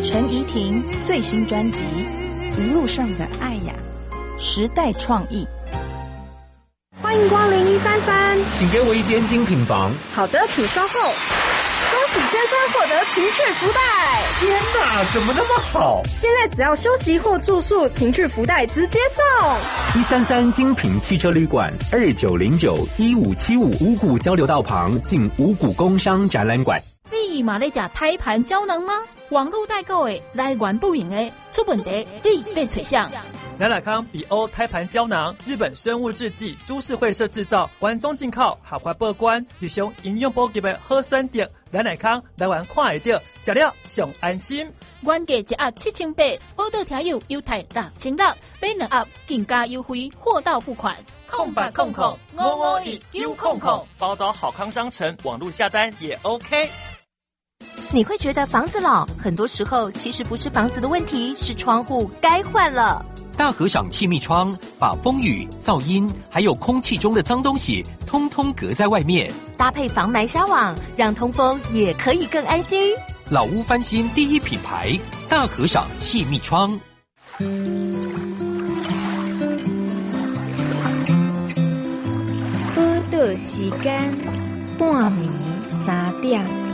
陈怡婷最新专辑《一路上的爱呀》，时代创意。 欢迎光临133， 请给我一间精品房。 好的，请稍后。恭喜先生获得情趣福袋！ 天哪，怎么那么好？ 现在只要休息或住宿，情趣福袋直接送。 133精品汽车旅馆2909-1575五股交流道旁近五股工商展览馆。 你嘛咧食胎盘胶囊吗？网络代购的来源不明的出问题，你被取向。 南乃康比欧胎盘胶囊，日本生物制剂株式会社制造，原装进口，合法报关，提供营养补给的好选择。南乃康台湾看会到，吃了上安心。 原价1盒7800，报到听友优待6600，买2盒更加优惠，货到付款。 0800551900，宝岛好康商城网络下单也 OK。 你会觉得房子老，很多时候其实不是房子的问题，是窗户该换了。 大和赏气密窗把风雨、噪音还有空气中的脏东西通通隔在外面， 搭配防霾纱网，让通风也可以更安心。 老屋翻新第一品牌，大和赏气密窗。 报道时间半暝3点。